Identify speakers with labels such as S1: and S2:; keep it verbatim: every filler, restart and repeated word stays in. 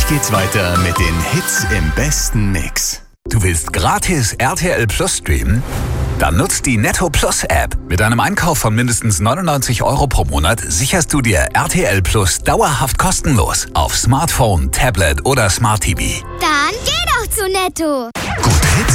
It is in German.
S1: Gleich geht's weiter mit den Hits im besten Mix.
S2: Du willst gratis R T L Plus streamen? Dann nutzt die Netto Plus App. Mit einem Einkauf von mindestens neunundneunzig Euro pro Monat sicherst du dir R T L Plus dauerhaft kostenlos auf Smartphone, Tablet oder Smart T V.
S3: Dann geh doch zu Netto.
S1: Gute Hits